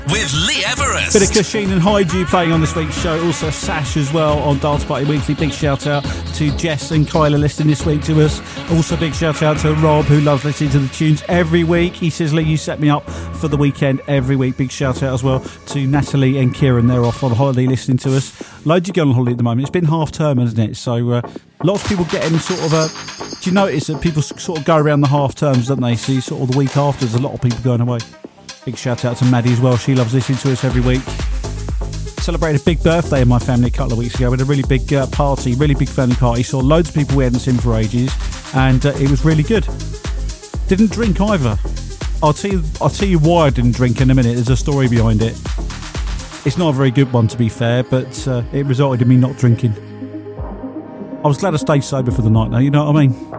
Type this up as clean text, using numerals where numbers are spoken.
with Lee Everest. Bit of Cushing and Hyde playing on this week's show. Also Sash as well on Dance Party Weekly. Big shout out to Jess and Kyla listening this week to us. Also big shout out to Rob, who loves listening to the tunes every week. He says, Lee, you set me up for the weekend every week. Big shout out as well to Natalie and Kieran. They're off on holiday listening to us. Loads of going on holiday at the moment. It's been half term, hasn't it? So lots of people getting sort of a... Do you notice that people sort of go around the half terms, don't they? See, sort of the week after, there's a lot of people going away. Big shout out to Maddie as well. She loves listening to us every week. Celebrated a big birthday in my family a couple of weeks ago. We had a really big party, really big family party. Saw loads of people we hadn't seen for ages, and it was really good. Didn't drink either. I'll tell you why I didn't drink in a minute. There's a story behind it. It's not a very good one, to be fair, but it resulted in me not drinking. I was glad I stayed sober for the night, though. You know what I mean?